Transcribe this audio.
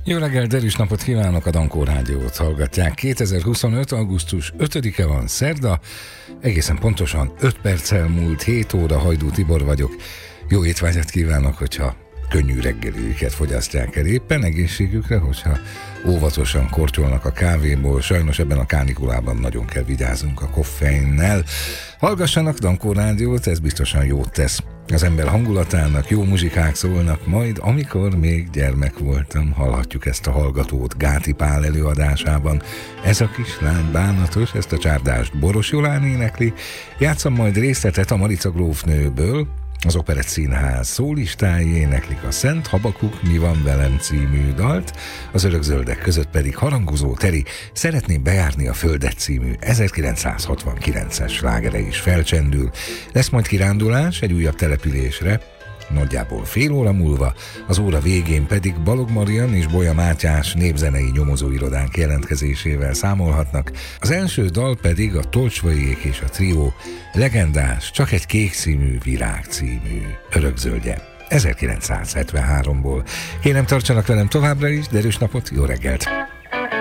Jó reggel, erős napot kívánok, a Dankó Rádiót hallgatják. 2025. augusztus 5-e van, szerda, egészen pontosan 5 perccel múlt 7 óra, Hajdú Tibor vagyok. Jó étvágyat kívánok, hogyha könnyű reggeliüket fogyasztják el éppen, egészségükre, hogyha óvatosan kortyolnak a kávéból, sajnos ebben a kánikulában nagyon kell vigyázzunk a koffeinnel. Hallgassanak Dankó Rádiót, ez biztosan jót tesz az ember hangulatának, jó muzsikák szólnak, majd amikor még gyermek voltam, hallhatjuk ezt a hallgatót Gáti Pál előadásában. Ez a kislány bánatos, ezt a csárdást Boros Jolán énekli, játszom majd részletet a Marica grófnőből, az Operett Színház szólistái éneklik a Szent Habakuk Mi van velem című dalt, az Örökzöldek között pedig harangozó Teri Szeretném bejárni a földet című 1969-es slágere is felcsendül. Lesz majd kirándulás egy újabb településre, nagyjából fél óra múlva, az óra végén pedig Balog Marian és Bolya Mátyás népzenei nyomozóirodánk jelentkezésével számolhatnak. Az első dal pedig a Tolcsvaiék és a trió legendás Csak egy kék színű virág című örökzöldje 1973-ból. Kérem, tartsanak velem továbbra is, de erős napot, jó reggelt!